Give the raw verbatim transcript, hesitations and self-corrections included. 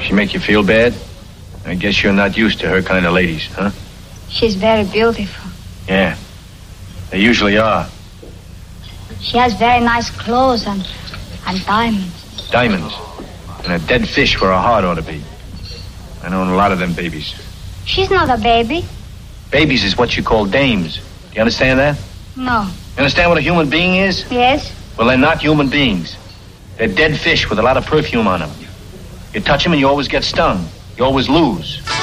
she make you feel bad? I guess you're not used to her kind of ladies, huh? She's very beautiful. Yeah, they usually are. She has very nice clothes and, and diamonds. Diamonds? And a dead fish where a heart ought to be. I know a lot of them babies. She's not a baby. Babies is what you call dames. Do you understand that? No. You understand what a human being is? Yes. Well, they're not human beings. They're dead fish with a lot of perfume on them. You touch them and you always get stung. You always lose.